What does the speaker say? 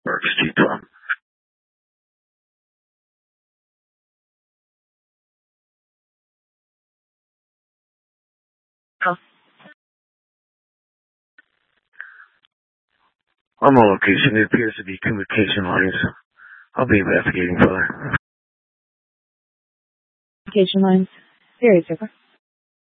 Works, G-Plum. On the location, it appears to be communication lines. I'll be investigating further. Communication lines. Very super.